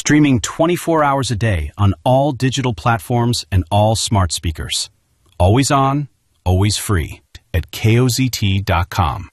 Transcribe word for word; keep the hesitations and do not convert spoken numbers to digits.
Streaming twenty-four hours a day on all digital platforms and all smart speakers. Always on, always free at K O Z T dot com.